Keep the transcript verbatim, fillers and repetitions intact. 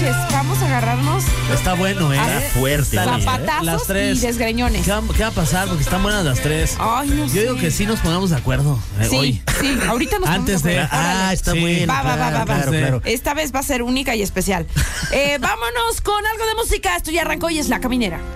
manches, vamos a agarrarnos Está bueno, ¿eh? Ah, fuerte. Está bien, ¿eh? zapatazos Las tres. y desgreñones. ¿Qué va, qué va a pasar? Porque están buenas las tres. Ay, no sé. Yo digo que sí nos pongamos de acuerdo eh, Sí, hoy. sí, ahorita nos Antes ponemos de- acuerdo. Ah, Órale. está Sí. bueno. Va, va, va, va, va. Claro, claro. Esta vez va a ser única y especial. Eh, vámonos con algo de música. Esto ya arrancó y es La Caminera.